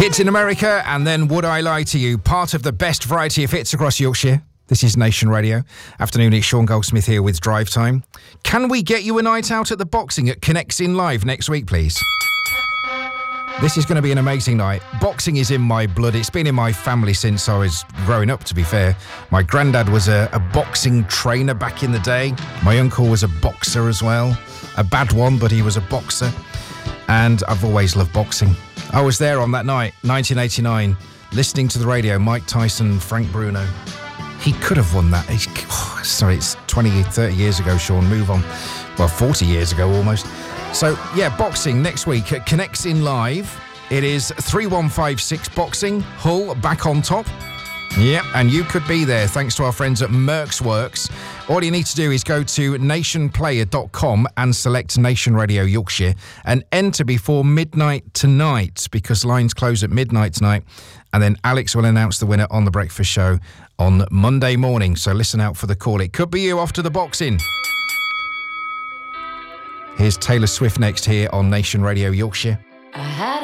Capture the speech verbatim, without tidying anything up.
Hits in America, and then Would I Lie to You, part of the best variety of hits across Yorkshire. This is Nation Radio. Afternoon, it's Sean Goldsmith here with Drive Time. Can we get you a night out at the boxing at Connects In Live next week, please? This is going to be an amazing night. Boxing is in my blood. It's been in my family since I was growing up, to be fair. My granddad was a, a boxing trainer back in the day. My uncle was a boxer as well. A bad one, but he was a boxer. And I've always loved boxing. I was there on that night, nineteen eighty-nine, listening to the radio, Mike Tyson, Frank Bruno. He could have won that. He's, oh, sorry, it's twenty, thirty years ago, Sean. Move on. Well, forty years ago almost. So, yeah, boxing next week at Connects In Live. It is three one five six Boxing, Hull back on top. Yep, and you could be there thanks to our friends at Merck's Works. All you need to do is go to nation player dot com and select Nation Radio Yorkshire and enter before midnight tonight, because lines close at midnight tonight. And then Alex will announce the winner on The Breakfast Show on Monday morning. So listen out for the call. It could be you off to the boxing. Here's Taylor Swift next here on Nation Radio Yorkshire. I had